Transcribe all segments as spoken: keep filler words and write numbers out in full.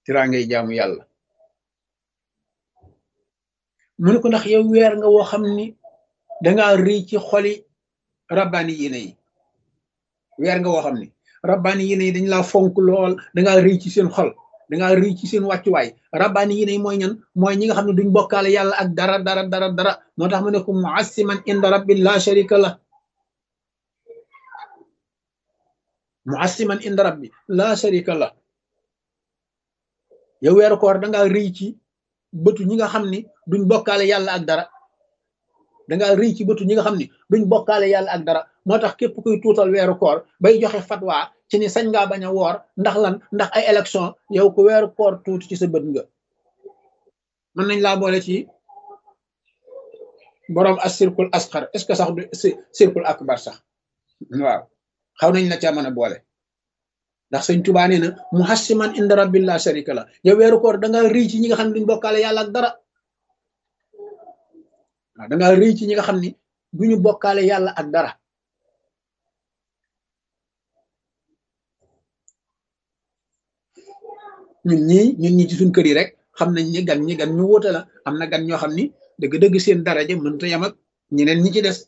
tiraangay jaamu yàlla mu ne ko ndax yow weer nga woo xam ni dangaa rëy ci xoli rabbaani yéene yi weer nga woo xam ni rabbaani yéene yi dañ laa fonk lool dangaa rëy ci seen xol dangaa rëy ci seen wàccuwaay rabbaani yéene yi mooy ñan mooy ñi nga xam ne duñ bokkaale yàlla ak dara dara dara dara moo tax mu ne ko muassiman inda rabbi la sharika la muassiman inda rabbi la sharika la yow weeru koor dangaa rëy ci bëtu ñi nga xam ni duñ bokkaale yàlla ak dara dangaa rëy ci bëtu ñi nga xam ni duñ bokkaale yàlla ak dara moo tax képp kuy tuutal weeru koor bay joxe fatwa ci ni sañ ngaa bañ a woor ndax lan ndax ay élection yow ku weeru koor tuuti ci sa bët nga mën nañ laa boole ci boroom as circule asxar est ce que sax du circule akbar sax waaw xaw nañ la ca mën a boole ndax sëñ Tuubaa nee na muhassiman inda rabbi la sharika la yow weeru koor da nga rëy ci ñi nga xam ne duñ bokkaale yàlla ak dara waaw da nga rëy ci ñi nga xam ni duñu bokkaale yàlla ak dara ñun ñii ñun ñi ci suñ kër yi rek xam nañ ni gan ñi gan ñu wóote la am na gan ñoo xam ni dëgg-dëgg seen daraja mënta yam ak ñeneen ñi ci des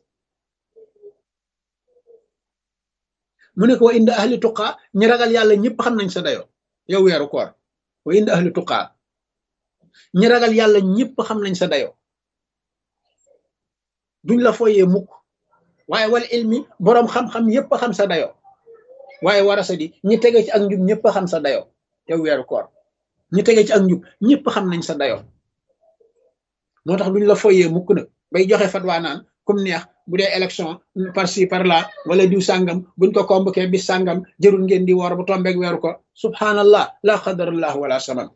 mu ne ko wa inda ahli tuqaa ñi ragal yàlla ñëpp xam nañ sa dayo yow weeru koor wa inda ahli tuqaa ñi ragal yàlla ñëpp xam nañ sa dayo duñ la foyee mukk waaye wal ilmi boroom xam-xam yëpp xam sa dayo waaye warasa di ñi tege ci ak njub ñëpp xam sa dayo yow weeru koor ñi tege ci ak njub ñëpp xam nañ sa dayo moo tax duñ la foyee mukk nag bay joxe fatwa naan comme neex bu dee élection par ci par là wala diw sàngam buñ ko convoqué bis sàngam jërul ngeen di woor bu tombeeg weeru ko subhanallah la qadarallah wala saman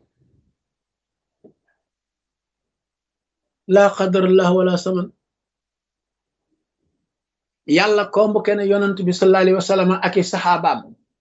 la qadarallah wala saman yàlla convoqué na yonent bi sallallahu alayhi wa sallam ak i saxaabaam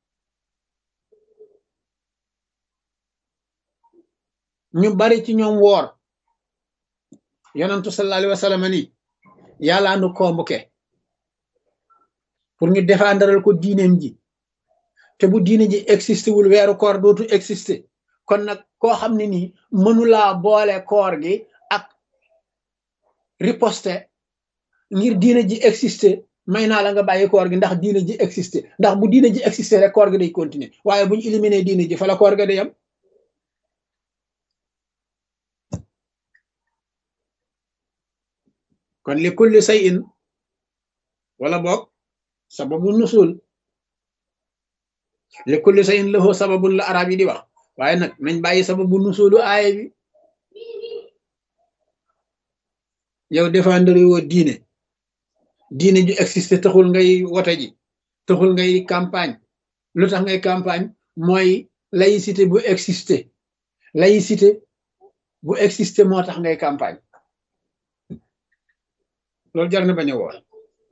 ñu bari ci ñoom woor yonentu sallallahu alayhi wa sallam ni yàlla nu convoqué pour ñu défendral ko diineem ji te bu diine ji existé wul weeru koor dootu existé kon nag koo xam ne nii mënulaa boole koor gi ak riposte ngir diine ji existé may naa la nga bàyyi koor gi ndax diine ji existé ndax bu diine ji existé rek koor gi day continuer waaye buñ éliminé diine ji fa la koor ga day am kon li kulli shay'in wala boog sababu nusul li kulli shay'in lahu sababun la arab yi di wax waaye nag nañ bàyyi sababu nusulu aaya bi yow défendre woo diine diine ju existé taxul ngay wote ji taxul ngay campagne lu tax ngay campagne mooy laïcité bu existé laïcité bu existé moo tax ngay campagne loolu jar na bañ a woor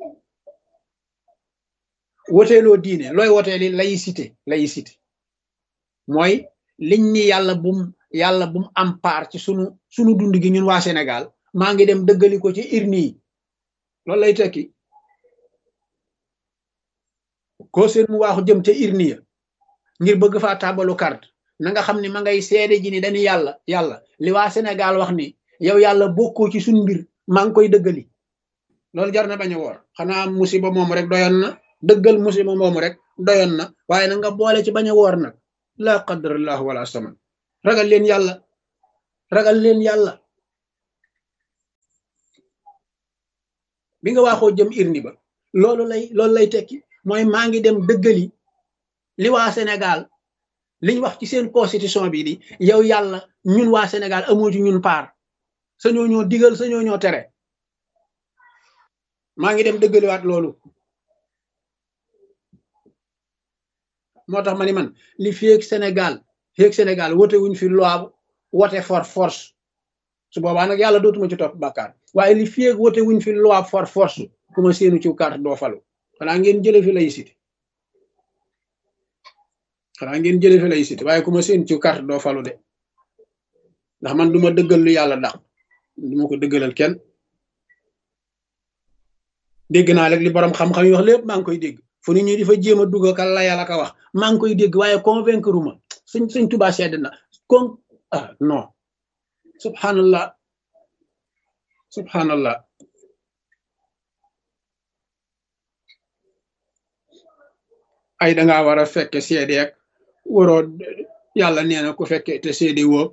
woteeloo diine looy woteeli laïcité laïcité mooy liñ ni yàlla bum yàlla bum am part ci sunu sunu dund gi ñun waa Sénégal maa ngi dem dëggali ko ci urne yi loolu lay tekki koo seen mu waaxu jëm ca urne ya ngir bëgg faa tàbbalu carte na nga xam ne ma ngay seede ji ni dañu yàlla yàlla li waa Sénégal wax ni yow yàlla bokkoo ci suñu mbir maa ngi koy dëggali loolu jar na bañ a woor xanaa musiba moomu rek doyoon na dëggal musiba moomu rek doyoon na waaye na nga boole ci bañ a woor nag la qadarallah wala saman ragal leen yàlla ragal leen yàlla bi nga waaxoo jëm irni ba loolu lay loolu lay tekki mooy maa ngi dem dëggali li waa Sénégal liñ wax ci seen constitution bi di yow yàlla ñun waa Sénégal amoo ci ñun paar sañoo ñoo digal sañoo ñoo tere maa ngi dem dëggaliwaat loolu moo tax ma ni man li feeg Sénégal feeg Sénégal wote wuñ fi loi wote for force su boobaa nag yàlla dootuma ci topp bàkkaar waaye li feeg wote wuñ fi loi for force ku ma seenu ci carte doo falu xanaa ngeen jële fi laïcité xanaa ngeen jële fi laïcité waaye ku ma seenu ci carte doo falu de ndax man duma dëggal lu yàlla dàq duma ko dëggalal kenn dégg naa rek li borom xam-xam yi wax lépp maa ngi koy dégg fu nit ñi di fa jéem a dugg ka la yàlla ka wax maa ngi koy dégg waaye convaincre ma suñ suñ Tuubaa sedd na kon ah non subhanallah subhanallah ay da ngaa war a fekke seede ak waroo yàlla nee na ku fekke te seede woo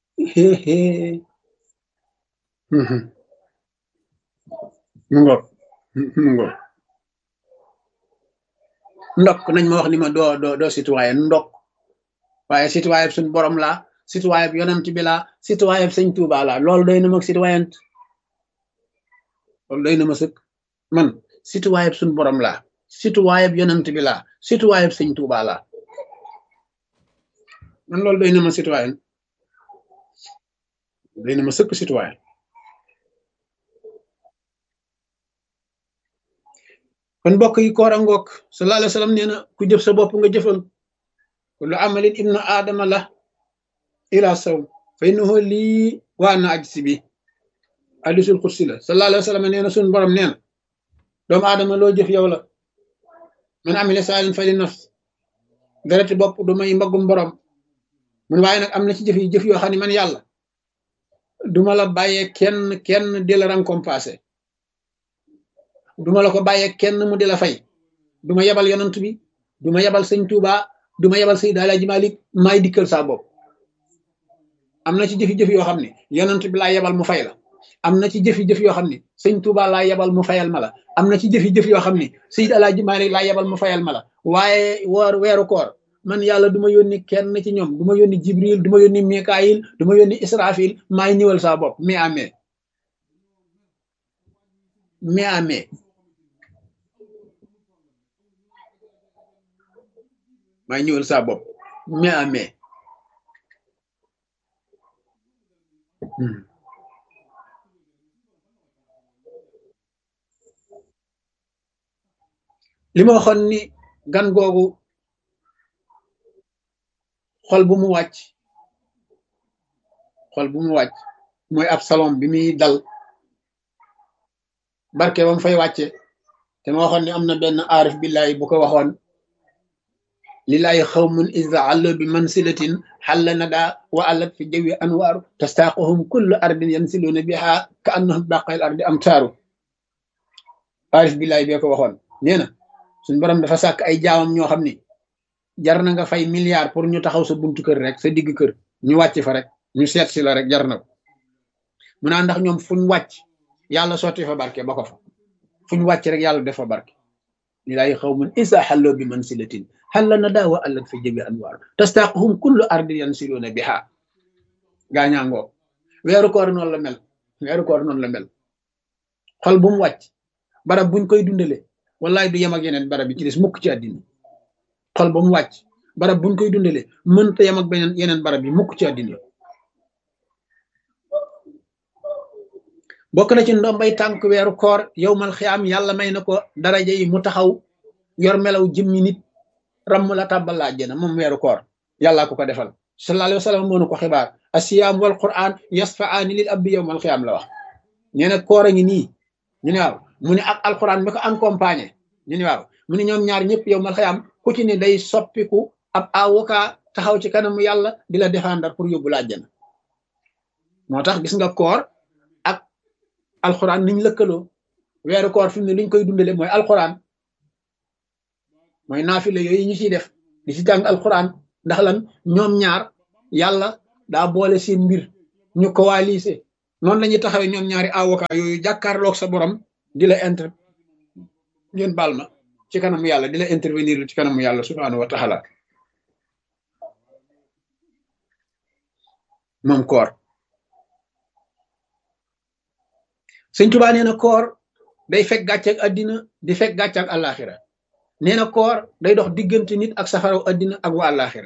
mu ngoog mu ngoog ndok nañ ma wax ni ma doo doo doo citoyen ndok waaye citoyen suñ borom laa citoyen yonent bi laa citoyen sëñ Tuuba laa loolu doy na ma citoyen loolu doy na ma sëkk man citoyen suñ borom laa citoyen yonent bi laa citoyen sëñ Tuuba laa man loolu doy na ma citoyen doy na ma sëkk citoyen kon mbokk yi koor a ngoog sallallahu alayhi wa sallam nee na ku jëf sa bopp nga jëfal kullu amalin ibnu aadama la ila sawm fa innahu lii wa ana ajzi bi hadisul qudsi la sallallahu alayhi wa sallam nee na suñu borom nee na doomu aadama loo jëf yow la man amila saalin fa li nafs dereti bopp du may mbaggum borom mun waaye nag am na ci jëf yi jëf yoo xam ne man yàlla duma la bàyyee kenn kenn di la récompenser duma la ko bàyyee kenn mu di la fay duma yebal yonant bi duma yebal sëñ Tuuba duma yebal Seydi Alaaji Maalik maay dikkal saa bopp am na ci jëfi-jëf yoo xam ne yonant bi laa yebal mu fay la am na ci jëfi-jëf yoo xam ne sëñ Tuuba laa yebal mu fayal ma la am na ci jëfi-jëf yoo xam ne Seydi Alaaji Maalik laa yebal mu fayal ma la waaye woor weeru koor man yàlla du ma yónni kenn ci ñoom du ma yónni Jibril du ma yónni Mikaayil du ma yónni Israfil maay ñëwal saa bopp mais amee mais amee maay ñëwal saa bopp mais amee li ma waxoon ni gan googu xol bu mu wàcc xol bu mu wàcc mooy ab salon bi muy dal barke ba mu fay wàcce te ma waxoon ni am na benn aarif billahi bu ko waxoon lillahi xawmun iza allo bi mansilatin xalla nada wa allat fi jawi anwaaru tastaaquhum kullu ardin yansiluuna biha ka annahum baqayl ardi am taaru aarif billahi bee ko waxoon nee na suñ borom dafa sàkk ay jaamam ñoo xam ni jar na nga fay milliard pour ñu taxaw sa buntu kër rek sa digg kër ñu wàcc fa rek ñu seet si la rek jar na ko mu naa ndax ñoom fuñ wàcc yàlla sotti fa barke ba ko fa fuñ wàcc rek yàlla def fa barke lillahi xawmun isa xalloo bi mansilatin xalla na daa wa allat fi jabi anwaar tastaaquhum kullu ardin yansiluuna biha gaañaangoo weeru koor noonu la mel weeru koor noonu la mel xol bu mu wàcc barab buñ koy dundale wallaay du yem ak yeneen barab yi ci des mukk ci àddina xol ba mu wàcc barab buñ koy dundale mënta yem ak beneen yeneen barab yi mukk ci àddina bokk na ci ndombay tànk weeru koor yow mal xiyaam yàlla may na ko daraja yi mu taxaw yor melaw jëmmi nit ramm la tàbbal la àjjana moom weeru koor yàllaa ko ko defal sallallahu alayhi wa sallam moo nu ko xibaar asiyaam wal quran yasfaani lil abdi yow mal xiyaam la wax nee na koor a ngi nii ñu ne waaw mu ne ak alquran mi ko accompagné ñu ne waaw mu ne ñoom ñaar ñëpp yow mal xiyaam ku ci ne day soppiku ab avocat taxaw ci kanamu yàlla di la défendre pour yóbbu la àjjana moo tax gis nga koor ak alquran niñ lëkkaloo weeru koor fi mu ne liñ koy dundale mooy alquran mooy naafile yooyu ñu ciy def di ci jàng alquran ndax lan ñoom ñaar yàlla daa boole seen mbir ñu coalisé noonu la ñuy taxawee ñoom ñaari avocat yooyu jàkkaarloog sa borom di la inter ngeen baal ma ci kanamu yàlla di la intervenir ci kanamu yàlla subhanahu wa taala moom koor sëñ Tuubaa nee na koor day fekk gàcceeg addina di fekk gàcceeg àllaaxira nee na koor day dox diggante nit ak safaraw addina ak wa àllaaxira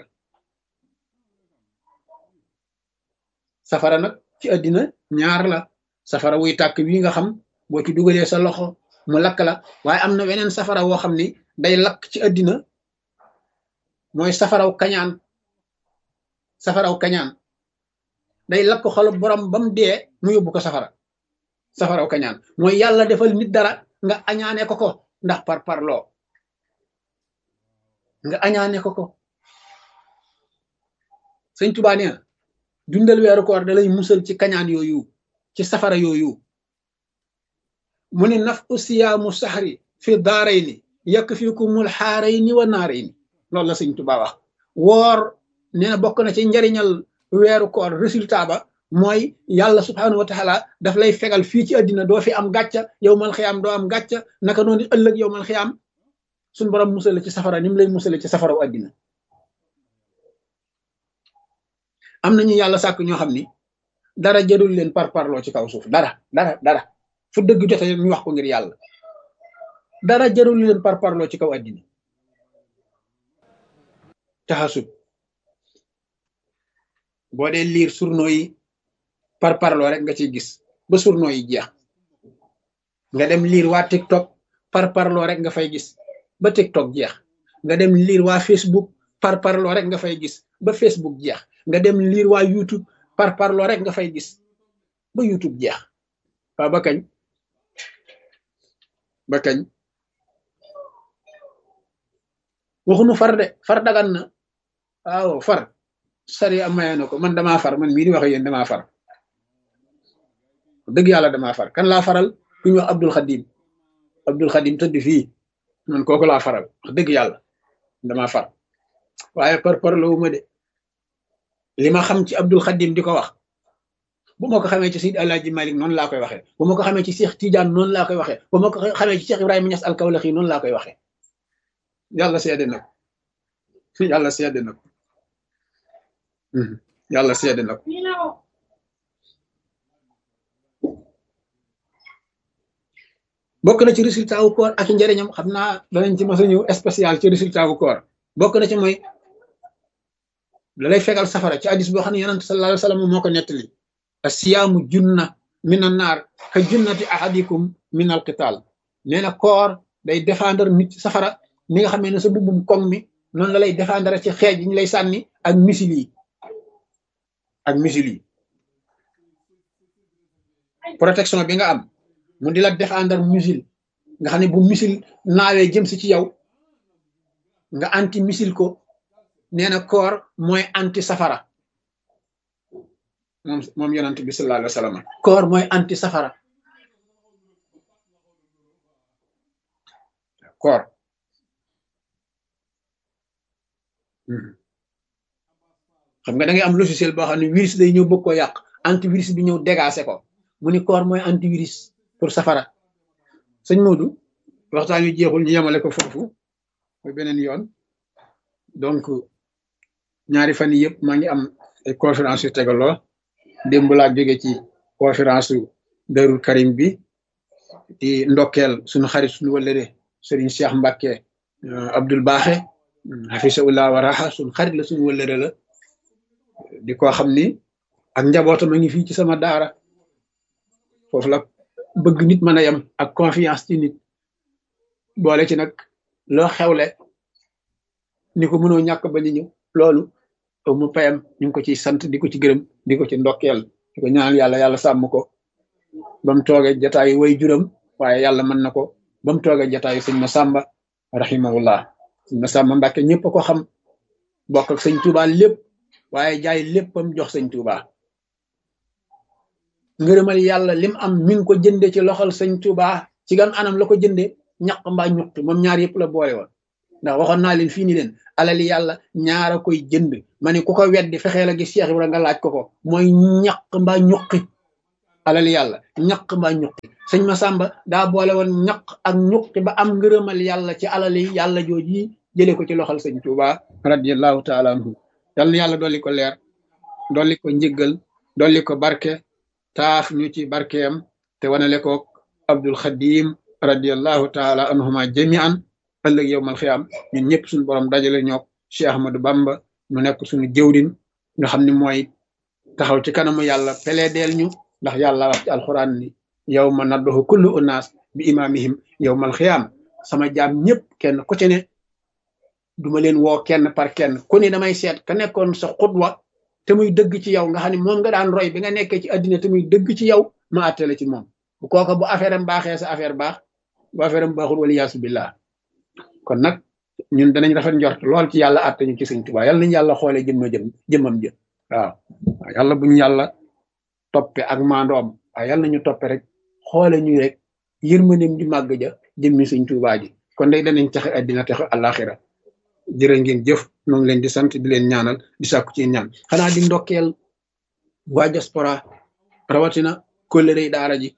safara nag ci addina ñaar la safara wuy tàkk wi nga xam boo ci dugalee sa loxo mu lakk la waaye am na weneen safara woo xam ni day lakk ci addina mooy safaraw kañaan safaraw kañaan day lakk xolu borom ba mu dee mu yóbbu ko safara safaraw kañaan mooy yàlla defal nit dara nga añaane ko ko ndax par parloo nga añaane ko ko sëñ Tuubaa nee na dundal weeru koor da lay musal ci kañaan yooyu ci safara yooyu mu ni naf usiyaamu saxri fi daarayni yakfikumul xaarayni wa naarayni loolu la sëñ Tuubaa wax woor nee na bokk na ci njariñal weeru koor résultat ba mooy yàlla subhaanahu wa taala daf lay fegal fii ci àddina doo fi am gàcca yow mal xiyaam doo am gàcca naka noonu ëllëg yow mal xiyaam suñ borom musale ci safara ni mu lay musale ci safaraw àddina am nañu yàlla sàkk ñoo xam ni dara jërul leen par parloo ci kaw suuf dara dara dara fu dëgg jote ñu wax ko ngir yàlla dara jërul leen par parloo ci kaw àddina taxasub boo dee liir journaux yi par parloo rek nga ciy gis ba journaux yi jeex nga dem liir waa TikTok par parloo rek nga fay gis ba TikTok jeex nga dem liir waa Facebook par parloo rek nga fay gis ba Facebook jeex nga dem liir waa YouTube par parloo rek nga fay gis ba YouTube jeex waaw ba kañ ba kañ waxunu far de far dagan na waaw far sari am maye na ko man damaa far man mii di waxe yéen damaa far dëgg yàlla damaa far kan laa faral ku ñu wax Abdul Xadim Abdul Xadim tëdd fii man kooku laa faral wax dëgg yàlla damaa far waaye par par la wu ma de li ma xam ci Abdul Xadim di ko wax bu ma ko xamee ci Seydi Alaaji Malik noonu laa koy waxee bu ma ko xamee ci Cheikh Tidiane noonu laa koy waxee bu ma ko xamee ci Cheikh Ibrahima Niass al-Kawlaxi noonu laa koy waxee yàlla seede na ko yàlla seede na ko yàlla seede na ko bokk na ci résultat wu koor ak njëriñam xam naa danañ ci mos a ñëw spécial ci résultat wu koor bokk na ci mooy da lay fegal safara ci hadis boo xam ne yonent sallallahu alayhi wa sallam moo ko nettali asiyaamu junna min an naar ka junnati ahadikum min al qital nee na koor day défendre nit ci safara ni nga xamee ne sa bubbum koŋ mi noonu la lay défendre ci xeej yi ñu lay sànni ak misil yi ak misil yi protection bi nga am mu di la défendre misil nga xam ne bu misil naawee jëm si ci yow nga anti misil ko nee na koor mooy anti safara moom moom yonent bi sallallahu alayhi wa sallam koor mooy anti safara koor xam nga da ngay am logiciel boo xam ne virus day ñëw bëgg koo yàq antivirus bi ñëw dégacé ko mu ni koor mooy antivirus pour safara sëñ Modou waxtaan wi jeexul ñu yemale ko foofu mooy beneen yoon donc ñaari fan yii yëpp maa ngi am ay conférence yu tegaloo démb laa jóge ci conférence su Darou Karim bi di ndokkeel suñu xarit suñu wëllëre Serigne Cheikh Mbacke Abdoul Baaxe hafisahullah wa raha suñu xarit la suñu wëllëre la di ko xam ni ak njabootam a ngi fii ci sama daara foofu la bëgg nit mën a yem ak confiance ci nit boole ci nag loo xewle ni ko mënoo ñàkk ba ni ñëw loolu mu payam ñu ngi ko ciy sant di ko ci gërëm di ko ci ndokkeel di ko ñaanal yàlla yàlla sàmm ko ba mu toogee jataayu way juram waaye yàlla mën na ko ba mu toogee jataayu sëñ Masamba rahimahullah sëñ Masamba Mbàkke ñëpp a ko xam bokk ak sëñ Touba lépp waaye jaay léppam jox sëñ Touba ngërëmal yàlla lim am mi ngi ko jënde ci loxol sëñ Touba ci gan anam la ko jënde ñaq mbaa ñuqi moom ñaar yëpp la boole woon ndax waxoon naa leen fii ni leen alali yàlla ñaara koy jënd ma ne ku ko weddi fexee la gis Cheikh Ibra nga laaj ko ko mooy ñaq mbaa ñuqi alali yàlla ñaq mbaa ñuqi sëñ Masamba daa boole woon ñaq ak ñuqi ba am ngërëmal yàlla ci alali yàlla jooji jëlee ko ci loxol sëñ Touba radiyallahu taala anhu yal na yàlla dolli ko leer dolli ko njëggal dolli ko barke taaf ñu ci barkeem te wanale ko Abdul Xadim radiyallahu taala anhuma jami'an ëllëg yowmal xiyaam ñun ñëpp suñu borom dajale ñook Cheikh Ahmadou Bamba mu nekk suñu jëwrin nga xam ne mooy taxaw ci kanamu yàlla peleedeel ñu ndax yàlla wax ci alquran ni yawma nadduhu kullu unaas bi imaamihim yowmal xiyaam sama jaam ñëpp kenn ku ci ne duma leen woo kenn par kenn ku ne damay seet ka nekkoon sa xutwa te muy dëgg ci yow nga xam ne moom nga daan roy bi nga nekkee ci àddina te muy dëgg ci yow ma àttale ci moom bu kooka bu affaire am baaxee sa affaire baax bu affaire am baaxul wala yaasu billah kon nag ñun danañ rafet njort lool ci yàlla àtte ñu ci sëñ Tuubaa yàlla nañu yàlla xoolee jëmma jëm jëmmam jëm waaw yàlla buñu yàlla toppe ak maandoom waaye yàlla nañu toppe rek xoole ñu rek yërmandeem di màgg ja jëmmi Sëñ Tuubaa ji kon day danañ taxe addina taxe àllaaxira jërë ngeen jëf ñoo ngi leen di sant di leen ñaanal di sàkku ci ñaan xanaa di ndokkeel waa diaspora rawatina kóllëre daara ji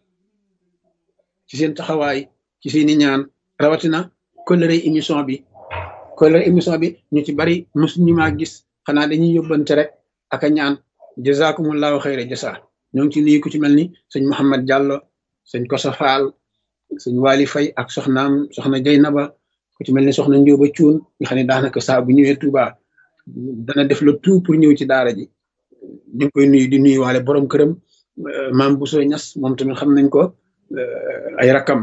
ci seen taxawaay ci seeni ñaan rawatina kóllëre émission bi kóllëre émission bi ñu ci bari mosuñu maa gis xanaa dañuy yóbbante rek ak a ñaan jazakumullahu xayra jasa ñoo ngi ci nuyu ku ci mel ni sëñ Mouhamed Diallo sëñ Kosa Fall sëñ Wali Fay ak soxnaam soxna Jeynaba ku ci mel ni soxna Njóoba Cuun nga xam ne daanaka saa bu ñëwee Touba dana def le tout pour ñëw ci daara ji ñu ngi koy nuyu di nuyu waale borom këram maam Bousso Ñas moom tamit xam nañ ko ay rakam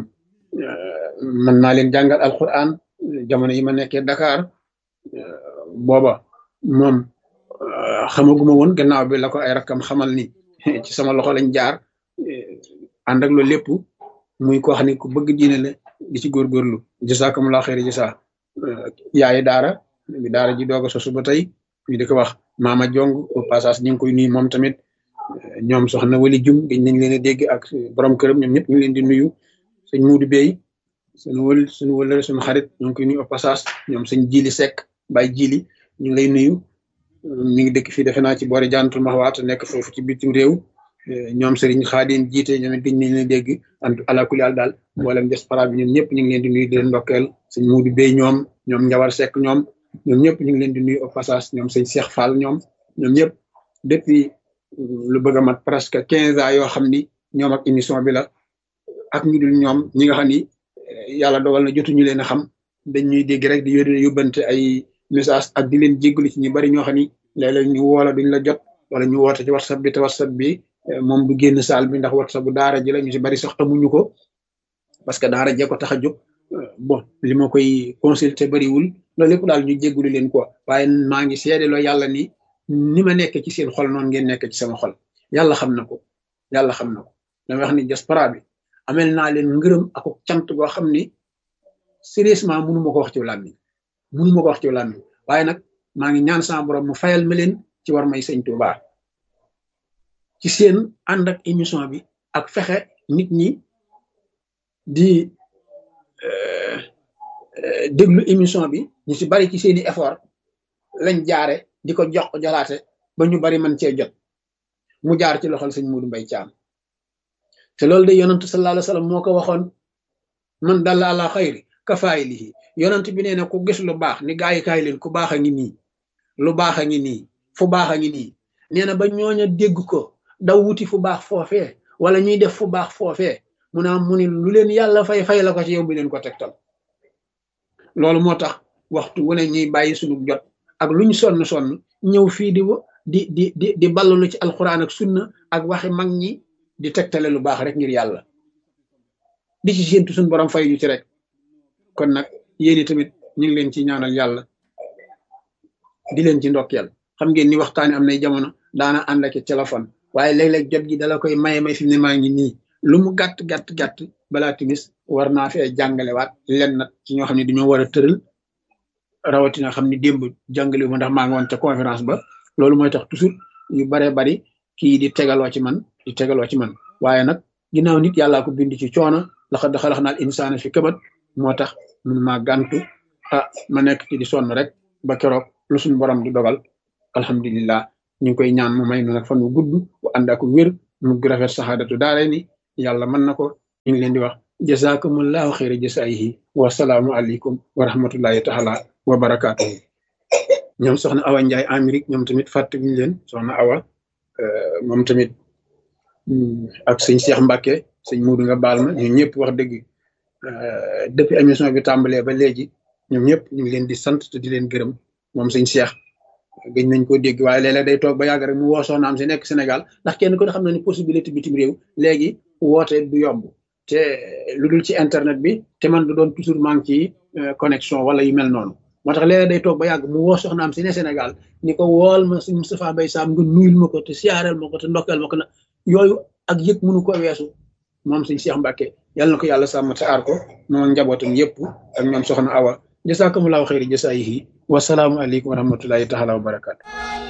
mën naa leen jàngal alquran jamono yi ma nekkee Dakar booba moom xamaguma woon gannaaw bi la ko ay rakam xamal ni ci sama loxo lañ jaar ànd ak loolu lépp muy koo xam ne ku bëgg diine la di ci góorgóorlu jazakumullahu xayra jasa yaayi daara bi daara ji doog a sosu ba tey ñu di ko wax Mama Jong au passage ñu ngi koy nuyu moom tamit ñoom soxna Wali Jum dañ nañ leen a dégg ak borom këram ñoom ñëpp ñu ngi leen di nuyu sëñ Muudu Bey suñu wël suñu wëlëre suñu xarit ñu ngi koy nuyu au passage ñoom sëñ Jili Seck Baye Jili ñu ngi lay nuyu mi ngi dëkk fii defe naa ci boori Jannatul Mahwa nekk foofu ci bitim réew ñoom Serigne Khadim jiite ñoom it dañ leen a dégg and alakuli àll daal mboolem diaspora bi ñoom ñëpp ñu ngi leen di nuyu di leen ndokkeel sëñ Muudu Bey ñoom ñoom Njawar Seck ñoom ñoom ñëpp ñu ngi leen di nuyu au passage ñoom sëñ Cheikh Fall ñoom ñoom ñëpp depuis lu bëgg a mat presque quinze ans yoo xam ni ñoom ak émission bi la ak ñu dul ñoom ñi nga xam ni yàlla dogal na jotuñu leen a xam dañ ñuy dégg rek di yónnee yóbbante ay message ak di leen jéggalu ci ñu bari ñoo xam ni léeg-léeg ñu woola duñ la jot wala ñu woote ci whatsapp bi te whatsapp bi moom du génn saal bi ndax whatsapp bu daara ji la ñu si bari sax amuñu ko parce que daara jee ko tax a jóg bon li ma koy consulter bariwul loolu lépp daal ñu jéggalu leen ko waaye maa ngi seedeloo yàlla ni ni ma nekk ci seen xol noonu ngeen nekk ci sama xol yàlla xam na ko yàlla xam na ko dama wax ni diaspora bi amel naa leen ngërëm ak cant goo xam ni sérieusement mënu ma ko wax ci làmmiñ mënu ma ko wax ci làmmiñ waaye nag maa ngi ñaan sama borom mu fayal ma leen ci war may sëñ Tuubaa ci seen ànd ak émission bi ak fexe nit ñi di déglu émission bi ñu ci bari ci seeni effort lañ jaare di ko jox jolaate ba ñu bari man cee jot mu jaar ci loxol sëñ Muudu Mbay Caam te loolu de yonantu sallallahu alayhi wa sallam moo ko waxoon man dalla ala xayri ka faayilihi yonant bi nee na ku gis lu baax ni gaa yi kaay leen ku baax a ngi nii lu baax a ngi nii fu baax a ngi nii nee na ba ñooña dégg ko daw wuti fu baax foofee wala ñuy def fu baax foofee mu naa mu ni lu leen yàlla fay fay la ko ci yow bi leen ko tegtal loolu moo tax waxtu wu ne ñuy bàyyi suñu jot ak luñ sonn sonn ñëw fii di di di di di ballalu ci alxuraan ak sunna ak waxi mag ñi di tegtale lu baax rek ngir yàlla di ci séentu suñu borom fay ñu ci rek kon nag yéen tamit ñu ngi leen ci ñaanal yàlla di leen ci ndokkeel xam ngeen ni waxtaani am nay jamono daana ànd ak téléphone waaye léeg-léeg jot gi dala koy maye may fi mu ne maa ngi nii lu mu gàtt gàtt gàtt balaa timis war naa fee jàngalewaat len nag ci ñoo xam ne dañoo war a tëral rawatina xam ni démb jàngale wu ma ndax maa ngi woon ca conférence ba loolu mooy tax toujours yu baree bari kii di tegaloo ci man di tegaloo ci man waaye nag ginnaaw nit yàllaa ko bind ci coono laqad xalaqnal insaana fi kabad moo tax mun maa gàntu ah ma nekk ci di sonn rek ba keroog lu suñu borom di dogal alhamdulillah ñu ngi koy ñaan mu may nu nag fan wu gudd bu ànd ak wér mu rafet saxaadatu daare ni yàlla mën na ko ñu ngi leen di wax jazakumullahu xayra jasaayihi wa salaamu aleykum wa rahmatullahi taala wa barakaatuhu ñoom soxna Awa Njaay Amérique ñoom tamit fàttewuñu leen soxna Awa moom tamit ak sëñ Cheikh Mbacke sëñ Muudu nga baal ma ñun ñëpp wax dëgg depuis émission bi tàmbalee ba léegi ñoom ñëpp ñu ngi leen di sant te di leen gërëm moom sëñ Cheikh gëj nañ koo dégg waaye léeg-léeg day toog ba yàgg rek mu woo soxnaam si nekk Sénégal ndax kenn ko xam na ni possibilité bitim réew léegi woote du yomb te lu dul ci internet bi te man du doon toujours maa ngi ci connexion wala yu mel noonu moo tax léeg-léeg day toog ba yàgg mu woo soxnaam si ne Sénégal ni ko wool ma si Moustapha Mbaye Sam nga nuyul ma ko te siyaareel ma ko te ndokkeel ma ko na yooyu ak yëg mënu ko weesu moom sëñ Cheikh Mbacke yàlla na ko yàlla sàmm te aar ko moom njabootam yëpp ak ñoom soxna Awa jazakumullahu xayri jasaayihi wasalaamu aleykum wa rahmatullahi taala wa barakaatu